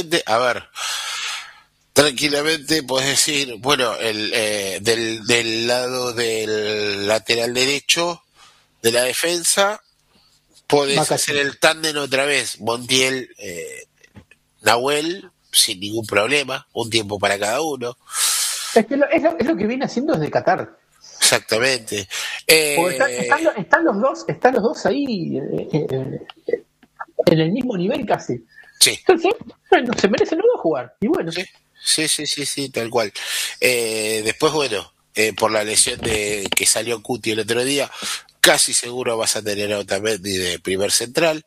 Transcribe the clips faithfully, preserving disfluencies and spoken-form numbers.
A ver, tranquilamente puedes decir, bueno, el, eh, del, del lado del lateral derecho de la defensa, podés hacer Macachín. el tándem otra vez, Montiel, eh, Nahuel, sin ningún problema, un tiempo para cada uno. Es que lo, es, lo, es lo que viene haciendo desde Qatar. Exactamente. Porque están, Eh, están, están los dos, están los dos ahí eh, eh, en el mismo nivel casi. sí, Entonces, bueno, se merecen los dos jugar. Y bueno. sí, sí, sí, sí, sí, tal cual. Eh, después, bueno, eh, por la lesión de que salió Cuti el otro día, casi seguro vas a tener a Otamendi de primer central.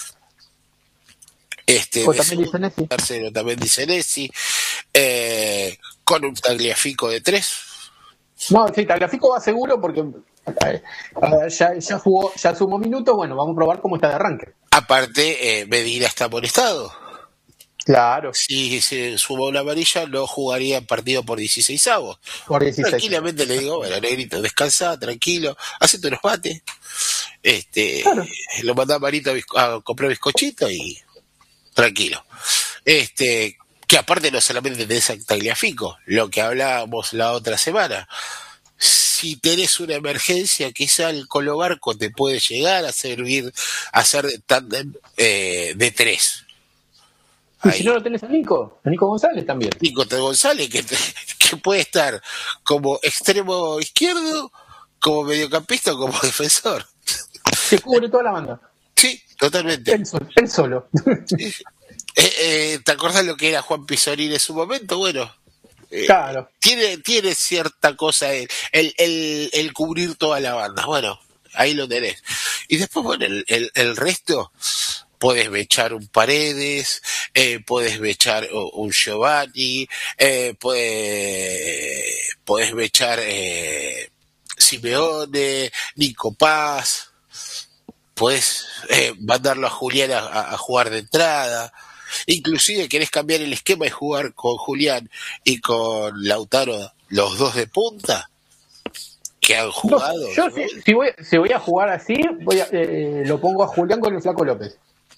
Este, O de también segundo dicen así. tercero Otamendi Senesi, eh, con un Tagliafico de tres. No, sí, Tagliafico va seguro porque eh, ya, ya jugó, ya sumó minutos. Bueno, vamos a probar cómo está de arranque. Aparte, eh, Medina está amonestado. Claro, Si se suma una amarilla, no jugaría partido por dieciséis avos. por dieciséis. Tranquilamente le digo, bueno, negrito, descansa, tranquilo, hacete unos mates. Este, Claro. lo mandaba a Marito a, bizco- a comprar bizcochito y tranquilo. Este, que aparte no solamente tenés a Tagliafico, lo que hablábamos la otra semana. Si tenés una emergencia, quizá el Colo Barco te puede llegar a servir a hacer tándem eh, de tres. Y si no Ahí. lo tenés a Nico, a Nico González también. Nico T. González, que, que puede estar como extremo izquierdo, como mediocampista o como defensor. Se cubre toda la banda. Sí, totalmente. Él, sol, él solo. Sí. Eh, eh, ¿Te acordás lo que era Juan Pizorín en su momento? Bueno, eh, Claro. tiene, tiene cierta cosa el, el, el, el cubrir toda la banda. Bueno, ahí lo tenés. Y después, bueno, el, el, el resto, puedes echar un Paredes, eh, puedes echar un Giovanni, eh, puede, puedes echar eh, Simeone, Nico Paz, puedes eh, mandarlo a Julián a, a jugar de entrada. Inclusive querés cambiar el esquema y jugar con Julián y con Lautaro, los dos de punta que han No, jugado. yo si, si, voy, si voy a jugar así, voy a, eh, lo pongo a Julián con el Flaco López.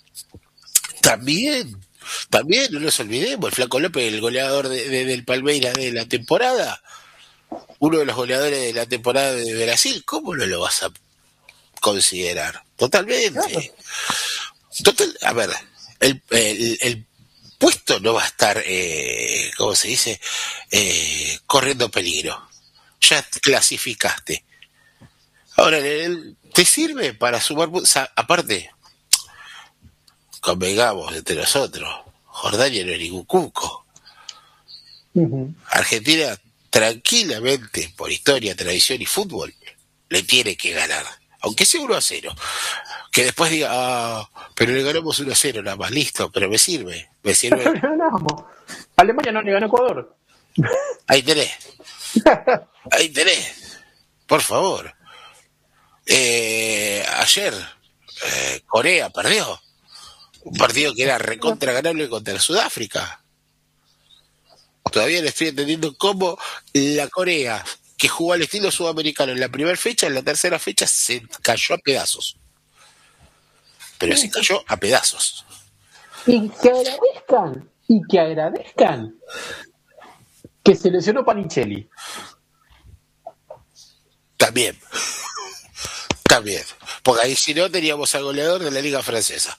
También, también, no nos olvidemos, el Flaco López, el goleador de, de, del Palmeiras de la temporada, uno de los goleadores de la temporada de Brasil, ¿cómo no lo vas a considerar? Totalmente. Claro. Total, a ver, el, el, el puesto no va a estar, eh, ¿cómo se dice? Eh, corriendo peligro. Ya clasificaste. Ahora, el, ¿te sirve para sumar? O sea, aparte, convengamos entre nosotros, Jordania no es ningún cuco. Uh-huh. Argentina, tranquilamente, por historia, tradición y fútbol, le tiene que ganar. Aunque sea uno a cero. Que después diga, ah, pero le ganamos uno a cero, nada más, listo, pero me sirve. Me sirve. Pero le ganamos. Alemania no le ganó a Ecuador. Ahí tenés. Ahí tenés. Por favor. Eh, ayer, eh, Corea perdió. Un partido que era recontra ganable contra Sudáfrica. Todavía no estoy entendiendo cómo la Corea, que jugó al estilo sudamericano en la primera fecha, en la tercera fecha se cayó a pedazos. Pero se cayó a pedazos. Y que agradezcan, y que agradezcan que se lesionó Panichelli. También. También. Porque ahí si no teníamos al goleador de la Liga Francesa.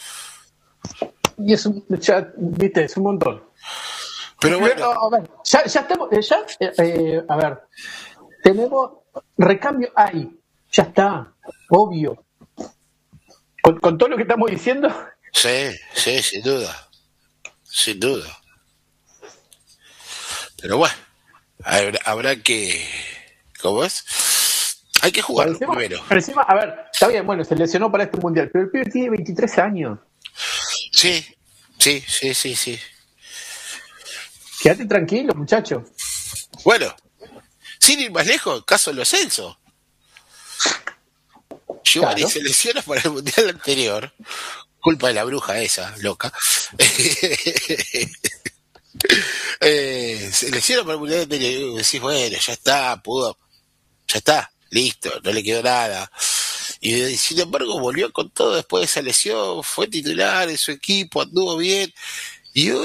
Y es un, ya, viste, es un montón. Pero bueno. Pero, a ver, ya, ya estamos, ya, eh, a ver, tenemos recambio ahí, ya está, obvio. Con, con todo lo que estamos diciendo. Sí, sí, sin duda. Sin duda. Pero bueno, habrá, habrá que. ¿Cómo es? Hay que jugarlo encima, primero. Encima, a ver, está bien, bueno, se lesionó para este mundial, pero el pibe tiene veintitrés años. Sí, sí, sí, sí, sí. Quédate tranquilo, muchacho. Bueno, sin ir más lejos, caso de los Celso. Giovanni Claro. se lesiona para el mundial anterior, culpa de la bruja esa, loca. eh, se lesiona para el mundial anterior y decís, bueno, ya está, pudo, ya está, listo, no le quedó nada. Y sin embargo volvió con todo después de esa lesión, fue titular en su equipo, anduvo bien. Y hoy